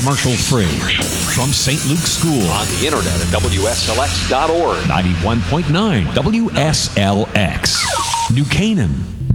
Marshall Fridge. From St. Luke's School. On the internet at WSLX.org. 91.9 WSLX. New Canaan.